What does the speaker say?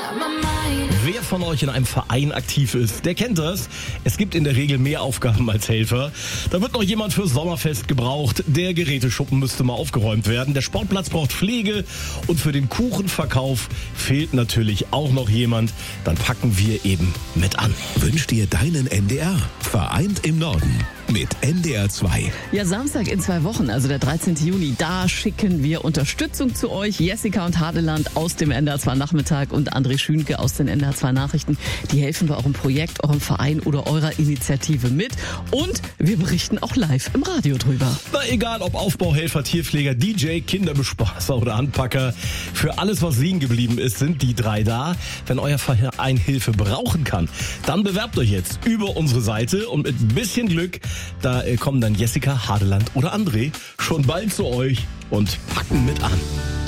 Wer von euch in einem Verein aktiv ist, der kennt das. Es gibt in der Regel mehr Aufgaben als Helfer. Da wird noch jemand fürs Sommerfest gebraucht. Der Geräteschuppen müsste mal aufgeräumt werden. Der Sportplatz braucht Pflege. Und für den Kuchenverkauf fehlt natürlich auch noch jemand. Dann packen wir eben mit an. Wünsch dir deinen NDR. Vereint im Norden. Mit NDR 2. Ja, Samstag in 2 Wochen, also der 13. Juni, da schicken wir Unterstützung zu euch. Jessica und Hadeland aus dem NDR 2 Nachmittag und André Schünke aus den NDR 2 Nachrichten. Die helfen bei eurem Projekt, eurem Verein oder eurer Initiative mit. Und wir berichten auch live im Radio drüber. Na, egal ob Aufbauhelfer, Tierpfleger, DJ, Kinderbespaßer oder Anpacker. Für alles, was liegen geblieben ist, sind die 3 da. Wenn euer Verein Hilfe brauchen kann, dann bewerbt euch jetzt über unsere Seite und mit ein bisschen Glück, da kommen dann Jessica, Hadeland oder André schon bald zu euch und packen mit an.